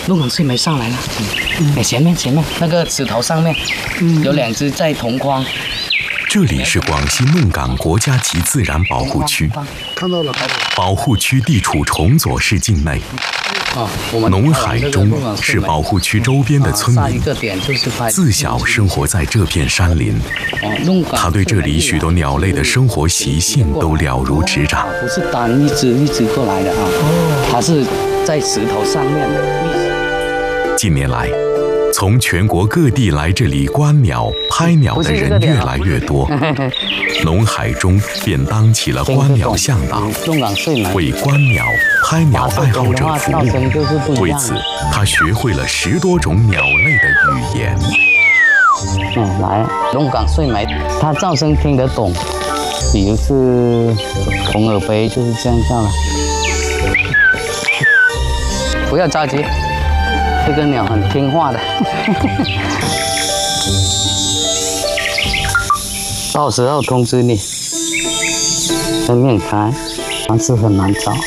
鹿港睡梅上来了，前面那个石头上面，有2只在同框。 这里是广西弄港国家级自然保护区， 看到了。 保护区地处崇左市境内。农海中是保护区周边的村民，自小生活在这片山林。他对这里许多鸟类的生活习性都了如指掌。 不是单一只过来的啊，它是在石头上面的。 近年来，从全国各地来这里观鸟、拍鸟的人越来越多，农海中便当起了观鸟向导，为观鸟、拍鸟爱好者服务。为此，他学会了10多种鸟类的语言。 来，龙岗睡梅，它噪声听得懂，比如是红耳杯，就是这样叫了。不要着急。这个鸟很听话的，到时候通知你。正面开，但是很难找。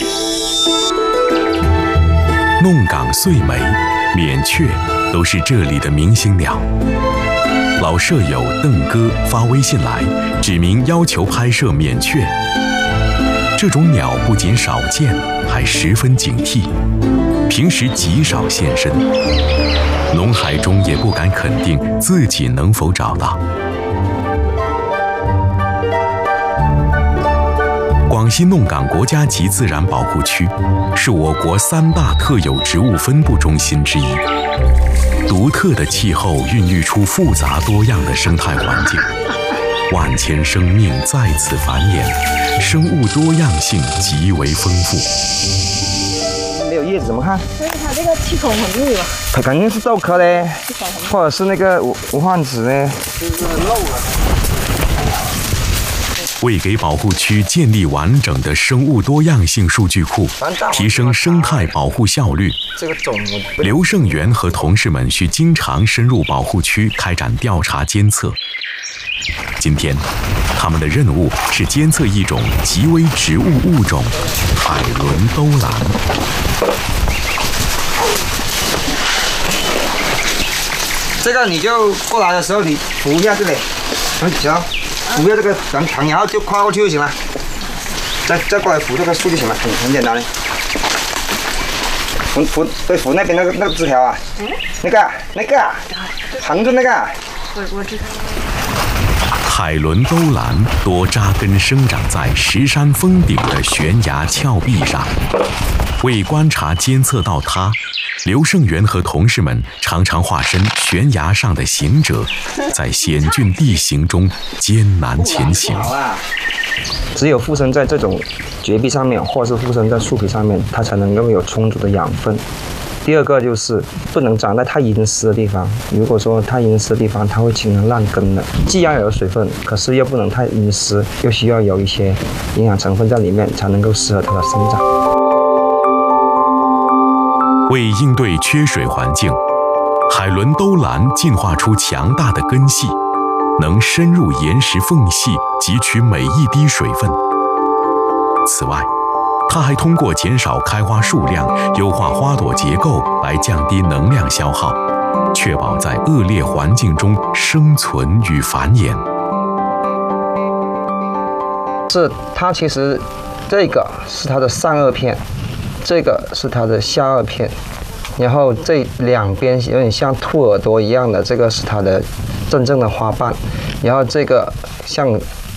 弄港穗梅、免雀都是这里的明星鸟。老舍友邓哥发微信来，指明要求拍摄免雀。这种鸟不仅少见，还十分警惕。平时极少现身，农海中也不敢肯定自己能否找到。广西弄港国家级自然保护区是我国3大特有植物分布中心之一，独特的气候孕育出复杂多样的生态环境，万千生命在此繁衍，生物多样性极为丰富。 没有叶子怎么看？ 所以它这个气孔很密嘛。 它肯定是豆科嘞，或者是那个无患子嘞。就是漏了。 为给保护区建立完整的生物多样性数据库，提升生态保护效率，刘胜元和同事们需经常深入保护区开展调查监测。今天，他们的任务是监测一种极危植物物种——海伦兜兰。 这个你就过来的时候，你扶一下这里，行，扶一下这个墙，然后就跨过去就行了。再过来扶这个树就行了，很简单的。扶那边那个枝条啊，那个，横着那个。 我知道。 海伦兜兰多扎根生长在石山峰顶的悬崖峭壁上。为观察监测到它，刘胜元和同事们常常化身悬崖上的行者，在险峻地形中艰难前行。 只有附身在这种绝壁上面，或是附身在树皮上面，它才能拥有充足的养分。第二个就是不能长在太阴湿的地方，如果说太阴湿的地方，它会形成烂根的。既要有水分，可是又不能太阴湿，又需要有一些营养成分在里面，才能够适合它的生长。 为应对缺水环境，海伦兜兰进化出强大的根系，能深入岩石缝隙汲取每一滴水分。此外，它还通过减少开花数量、优化花朵结构来降低能量消耗，确保在恶劣环境中生存与繁衍。 它其实这个是它的上颚片，这个是它的下颚片，然后这两边有点像兔耳朵一样的，这个是它的真正的花瓣，然后这个像